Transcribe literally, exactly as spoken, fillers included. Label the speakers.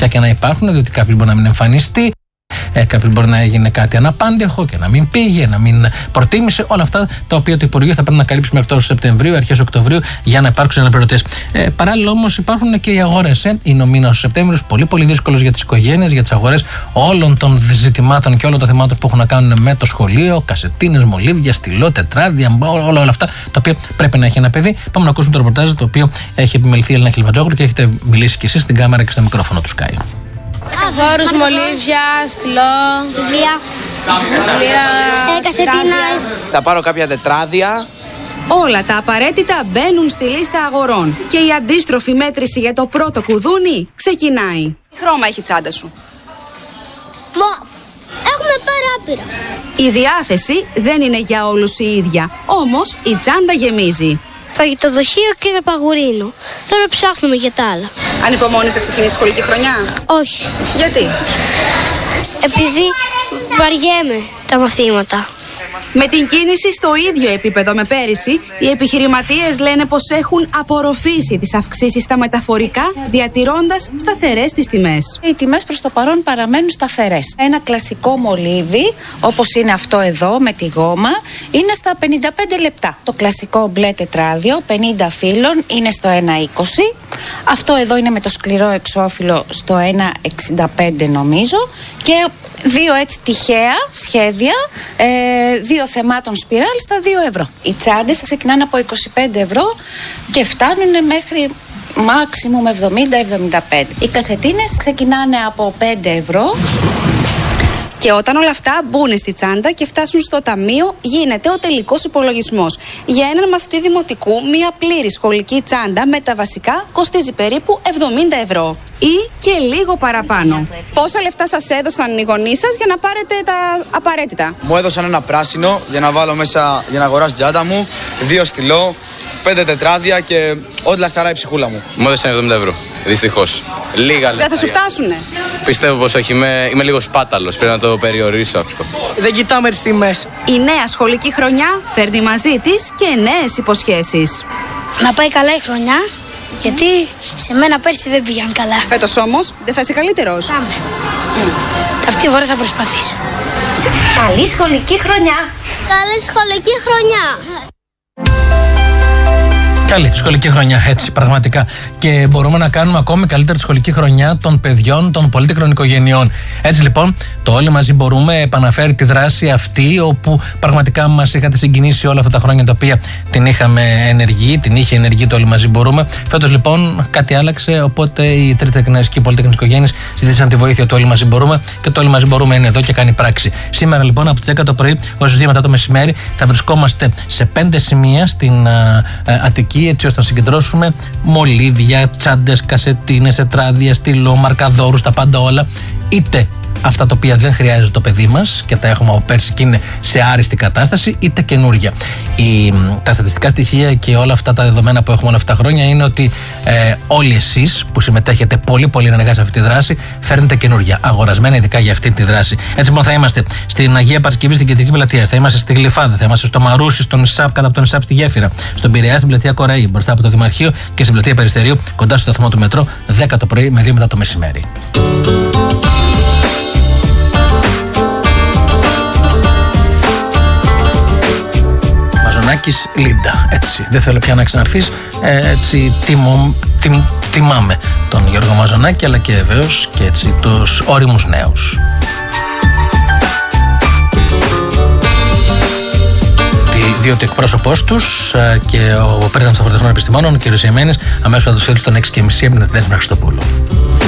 Speaker 1: χρονικά και να υπάρχουν, διότι κάποιος μπορεί να μην εμφανιστεί. Ε, κάποιος μπορεί να έγινε κάτι αναπάντεχο και να μην πήγε, να μην προτίμησε. Όλα αυτά τα οποία το Υπουργείο θα πρέπει να καλύψει μέχρι τέλος Σεπτεμβρίου, αρχές Οκτωβρίου, για να υπάρξουν αναπληρωτές. Ε, παράλληλα όμως υπάρχουν και οι αγορές. Ε. Είναι ο μήνας ο Σεπτέμβριος, πολύ πολύ δύσκολος για τις οικογένειες, για τις αγορές όλων των ζητημάτων και όλων των θεμάτων που έχουν να κάνουν με το σχολείο, κασετίνες, μολύβια, στυλό, τετράδια, όλα, όλα αυτά τα οποία πρέπει να έχει ένα παιδί. Πάμε να ακούσουμε το ρεπορτάζ το οποίο έχει επιμεληθεί η Ελένα Χιλβατζόγλου και έχετε μιλήσει κι εσείς στην κάμερα και στο μικρόφωνο του Sky.
Speaker 2: Δώρους, μολύβια, στυλό, βιβλία, ε, κασετίνες.
Speaker 3: Θα πάρω κάποια τετράδια.
Speaker 4: Όλα τα απαραίτητα μπαίνουν στη λίστα αγορών και η αντίστροφη μέτρηση για το πρώτο κουδούνι ξεκινάει. Τι χρώμα έχει η τσάντα σου?
Speaker 2: Μοβ. Έχουμε παράπειρα.
Speaker 4: Η διάθεση δεν είναι για όλους η ίδια, όμως η τσάντα γεμίζει.
Speaker 2: Φαγητοδοχείο και ένα παγουρίνο. Τώρα ψάχνουμε για τα άλλα.
Speaker 4: Ανυπομονείς να ξεκινήσει σχολική χρονιά?
Speaker 2: Όχι.
Speaker 4: Γιατί?
Speaker 2: Επειδή βαριέμαι τα μαθήματα.
Speaker 4: Με την κίνηση στο ίδιο επίπεδο με πέρυσι, οι επιχειρηματίες λένε πως έχουν απορροφήσει τις αυξήσεις στα μεταφορικά, διατηρώντας σταθερές τις τιμές.
Speaker 5: Οι τιμές προς το παρόν παραμένουν σταθερές. Ένα κλασικό μολύβι, όπως είναι αυτό εδώ με τη γόμα, είναι στα πενήντα πέντε λεπτά. Το κλασικό μπλε τετράδιο, πενήντα φύλλων, είναι στο ένα είκοσι. Αυτό εδώ είναι με το σκληρό εξώφυλλο στο ένα εξήντα πέντε νομίζω. Και δύο έτσι τυχαία σχέδια, ε, δύο θεμάτων σπιράλ στα δύο ευρώ. Οι τσάντες ξεκινάνε από είκοσι πέντε ευρώ και φτάνουν μέχρι maximum εβδομήντα με εβδομήντα πέντε. Οι κασετίνες ξεκινάνε από πέντε ευρώ.
Speaker 4: Και όταν όλα αυτά μπουν στη τσάντα και φτάσουν στο ταμείο, γίνεται ο τελικός υπολογισμός. Για έναν μαθητή δημοτικού, μία πλήρη σχολική τσάντα με τα βασικά κοστίζει περίπου εβδομήντα ευρώ. Ή και λίγο παραπάνω. Πόσα λεφτά σας έδωσαν οι γονείς σας για να πάρετε τα απαραίτητα?
Speaker 6: Μου έδωσαν ένα πράσινο για να βάλω μέσα, για να αγοράσω τσάντα μου, δύο στυλό, πέντε τετράδια και ό,τι λαχταράει η ψυχούλα μου.
Speaker 3: Μου έδωσαν εβδομήντα ευρώ. Δυστυχώς. Λίγα λεφτά.
Speaker 4: Δεν θα σου φτάσουνε?
Speaker 3: Πιστεύω πως όχι. Είμαι, είμαι λίγο σπάταλος. Πρέπει να το περιορίσω αυτό.
Speaker 7: Δεν κοιτάμε τις τιμές.
Speaker 4: Η νέα σχολική χρονιά φέρνει μαζί της και νέες υποσχέσεις.
Speaker 2: Να πάει καλά η χρονιά, γιατί σε μένα πέρσι δεν πήγαν καλά.
Speaker 4: Φέτος όμως δεν θα είσαι καλύτερος?
Speaker 2: Πάμε. Mm. Αυτή τη φορά θα προσπαθήσω.
Speaker 5: Καλή σχολική χρονιά.
Speaker 2: Καλή σχολική χρονιά.
Speaker 1: Καλή σχολική χρονιά, έτσι πραγματικά. Και μπορούμε να κάνουμε ακόμη καλύτερη σχολική χρονιά των παιδιών των πολύτεκνων οικογενειών. Έτσι λοιπόν, το Όλοι Μαζί Μπορούμε επαναφέρει τη δράση αυτή, όπου πραγματικά μας είχατε συγκινήσει όλα αυτά τα χρόνια τα οποία την είχαμε ενεργή, την είχε ενεργή το Όλοι Μαζί Μπορούμε. Φέτος λοιπόν κάτι άλλαξε, οπότε οι τριτεκνές και οι πολύτεκνες οικογένειες ζήτησαν τη βοήθεια του Όλοι Μαζί Μπορούμε και το Όλοι Μαζί Μπορούμε είναι εδώ και κάνει πράξη. Σήμερα λοιπόν από τις δέκα το πρωί ως τις δύο μετά το μεσημέρι θα βρισκόμαστε σε πέντε σημεία στην α, α, Αττική, έτσι ώστε να συγκεντρώσουμε μολύβια, τσάντες, κασετίνες, τετράδια, στυλό, μαρκαδόρους, τα πάντα όλα, είτε αυτά τα οποία δεν χρειάζεται το παιδί μας και τα έχουμε από πέρσι και είναι σε άριστη κατάσταση, είτε καινούρια. Η, τα στατιστικά στοιχεία και όλα αυτά τα δεδομένα που έχουμε όλα αυτά τα χρόνια είναι ότι ε, όλοι εσείς που συμμετέχετε πολύ πολύ ενεργά σε αυτή τη δράση φέρνετε καινούρια, αγορασμένα ειδικά για αυτή τη δράση. Έτσι λοιπόν θα είμαστε στην Αγία Παρασκευή στην Κεντρική Πλατεία, θα είμαστε στη Γλυφάδα, θα είμαστε στο Μαρούσι, στον Ισάπ, κάτω από τον Ισάπ στη Γέφυρα, στον Πειραιά, στην Πλατεία Κοραή, μπροστά από το Δημαρχείο και στην Πλατεία Περιστερίου, κοντά στο σταθμό του μετρό, δέκα το πρωί με δύο μετά το μεσημέρι. Μαζονάκης Λίντα, έτσι, δεν θέλω πια να ξαναρθείς, ε, έτσι τιμω, τιμ, τιμάμε τον Γιώργο Μαζονάκη, αλλά και βεβαίως και έτσι τους όριμους νέους. Διότι ο εκπρόσωπός τους ε, και ο πρέσβης των Φορτεχνών Επιστημόνων, κ. Σιεμένης, αμέσως θα τους φέρει στον έξι και μισή από την Αττική Χριστοπούλου.